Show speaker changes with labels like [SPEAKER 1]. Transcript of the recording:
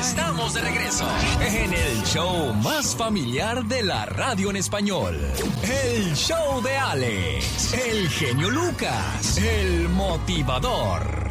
[SPEAKER 1] Estamos de regreso en el show más familiar de la radio en español. El show de Alex, el genio Lucas, el motivador.